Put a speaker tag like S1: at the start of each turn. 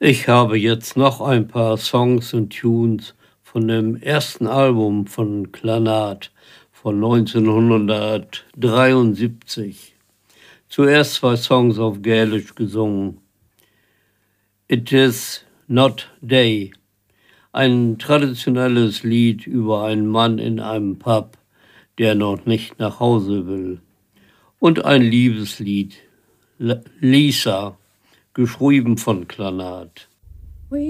S1: Ich habe jetzt noch ein paar Songs und Tunes von dem ersten Album von Clannad von 1973. Zuerst 2 Songs auf Gälisch gesungen. It is not day, ein traditionelles Lied über einen Mann in einem Pub, der noch nicht nach Hause will. Und ein Liebeslied, Lisa, geschrieben von Clannad.